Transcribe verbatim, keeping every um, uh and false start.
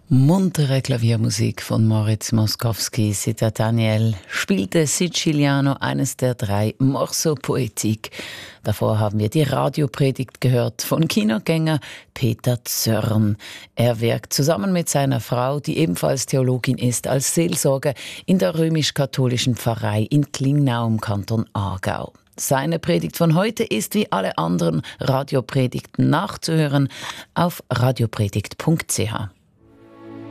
Muntere Klaviermusik von Moritz Moszkowski. Sita Daniel spielte Siciliano, eines der drei Morceau Poetique. Davor haben wir die Radiopredigt gehört von Kinogänger Peter Zörn. Er wirkt zusammen mit seiner Frau, die ebenfalls Theologin ist, als Seelsorger in der römisch-katholischen Pfarrei in Klingnau im Kanton Aargau. Seine Predigt von heute ist wie alle anderen Radiopredigten nachzuhören auf radiopredigt punkt c h.